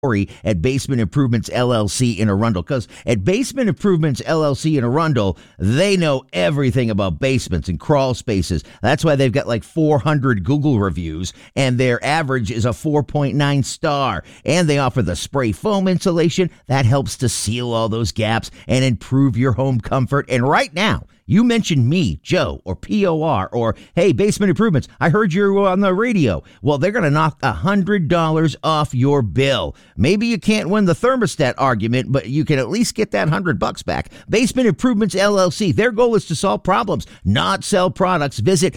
at Basement Improvements LLC in Arundel, because at Basement Improvements LLC in Arundel, they know everything about basements and crawl spaces. That's why they've got like 400 Google reviews, and their average is a 4.9 star. And they offer the spray foam insulation that helps to seal all those gaps and improve your home comfort. And right now, you mentioned me, Joe, or POR, or, hey, Basement Improvements, I heard you're on the radio. Well, they're going to knock $100 off your bill. Maybe you can't win the thermostat argument, but you can at least get that $100 back. Basement Improvements LLC, their goal is to solve problems, not sell products. Visit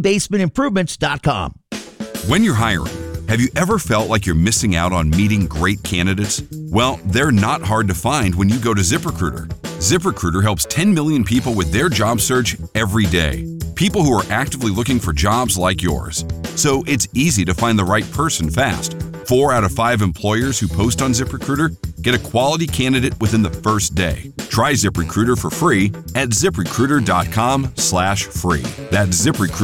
thebasementimprovements.com. When you're hiring, have you ever felt like you're missing out on meeting great candidates? Well, they're not hard to find when you go to ZipRecruiter. ZipRecruiter helps 10 million people with their job search every day. People who are actively looking for jobs like yours. So it's easy to find the right person fast. 4 out of 5 employers who post on ZipRecruiter get a quality candidate within the first day. Try ZipRecruiter for free at ZipRecruiter.com/free. That's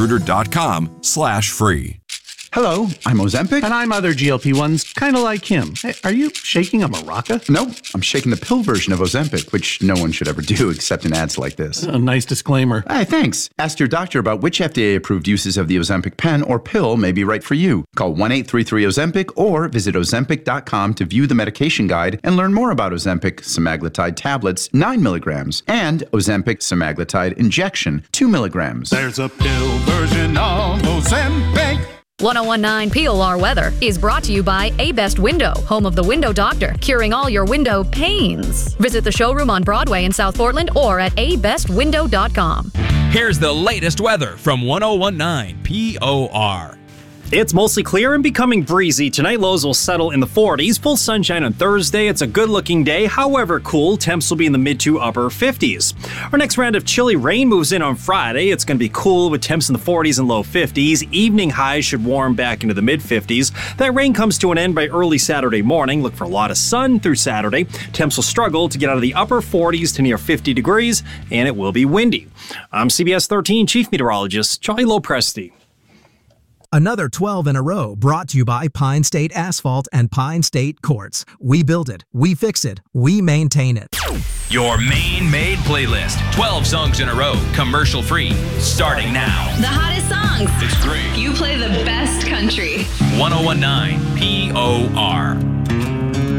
ZipRecruiter.com/free. Hello, I'm Ozempic. And I'm other GLP-1s, kind of like him. Hey, are you shaking a maraca? No, I'm shaking the pill version of Ozempic, which no one should ever do except in ads like this. A nice disclaimer. Hey, thanks. Ask your doctor about which FDA-approved uses of the Ozempic pen or pill may be right for you. Call 1-833-OZEMPIC or visit Ozempic.com to view the medication guide and learn more about Ozempic semaglutide tablets, 9 milligrams, and Ozempic semaglutide injection, 2 milligrams. There's a pill version of Ozempic. 1019 POR Weather is brought to you by A Best Window, home of the Window Doctor, curing all your window pains. Visit the showroom on Broadway in South Portland or at abestwindow.com. Here's the latest weather from 1019 POR. It's mostly clear and becoming breezy. Tonight, lows will settle in the 40s. Full sunshine on Thursday. It's a good-looking day. However, cool. Temps will be in the mid to upper 50s. Our next round of chilly rain moves in on Friday. It's going to be cool with temps in the 40s and low 50s. Evening highs should warm back into the mid-50s. That rain comes to an end by early Saturday morning. Look for a lot of sun through Saturday. Temps will struggle to get out of the upper 40s to near 50 degrees, and it will be windy. I'm CBS 13 Chief Meteorologist Charlie Lopresti. Another 12 in a row brought to you by Pine State Asphalt and Pine State Quartz. We build it, we fix it, we maintain it. Your Maine-made playlist. 12 songs in a row, commercial-free, starting now. The hottest songs. It's 3. You play the best country. 1019 POR.